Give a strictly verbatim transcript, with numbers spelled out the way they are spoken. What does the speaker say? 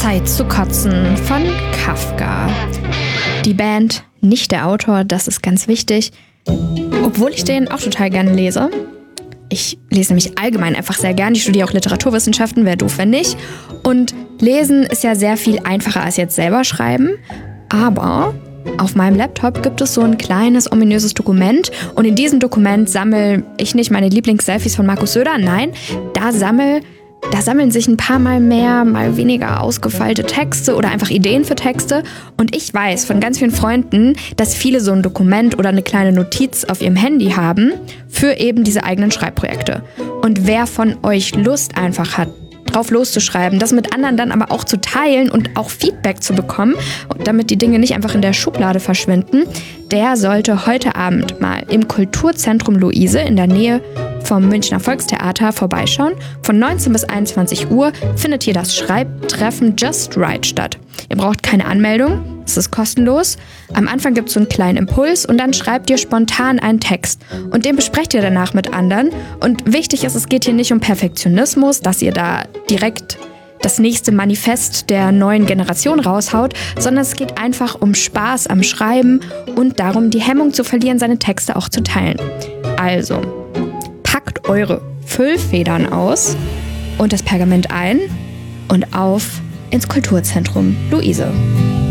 Zeit zu kotzen von Kafka. Die Band, nicht der Autor, das ist ganz wichtig. Obwohl ich den auch total gerne lese. Ich lese nämlich allgemein einfach sehr gern. Ich studiere auch Literaturwissenschaften, wäre doof, wenn nicht. Und lesen ist ja sehr viel einfacher als jetzt selber schreiben. Aber auf meinem Laptop gibt es so ein kleines, ominöses Dokument. Und in diesem Dokument sammle ich nicht meine Lieblings-Selfies von Markus Söder. Nein, da sammle Da sammeln sich ein paar Mal mehr, mal weniger ausgefeilte Texte oder einfach Ideen für Texte. Und ich weiß von ganz vielen Freunden, dass viele so ein Dokument oder eine kleine Notiz auf ihrem Handy haben für eben diese eigenen Schreibprojekte. Und wer von euch Lust einfach hat, drauf loszuschreiben, das mit anderen dann aber auch zu teilen und auch Feedback zu bekommen, damit die Dinge nicht einfach in der Schublade verschwinden, der sollte heute Abend mal im Kulturzentrum Luise in der Nähe vom Münchner Volkstheater vorbeischauen. Von neunzehn bis einundzwanzig Uhr findet hier das Schreibtreffen Just Right statt. Ihr braucht keine Anmeldung, es ist kostenlos. Am Anfang gibt es so einen kleinen Impuls und dann schreibt ihr spontan einen Text. Und den besprecht ihr danach mit anderen. Und wichtig ist, es geht hier nicht um Perfektionismus, dass ihr da direkt das nächste Manifest der neuen Generation raushaut, sondern es geht einfach um Spaß am Schreiben und darum, die Hemmung zu verlieren, seine Texte auch zu teilen. Also, packt eure Füllfedern aus und das Pergament ein und auf ins Kulturzentrum Luise.